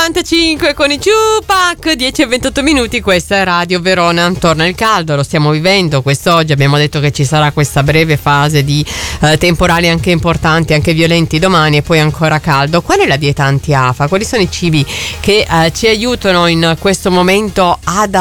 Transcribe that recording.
9:45 con i Tupac, 10:28 minuti, questa è Radio Verona. Torna il caldo, lo stiamo vivendo quest'oggi, abbiamo detto che ci sarà questa breve fase di temporali anche importanti, anche violenti domani e poi ancora caldo. Qual è la dieta anti-afa? Quali sono i cibi che ci aiutano in questo momento ad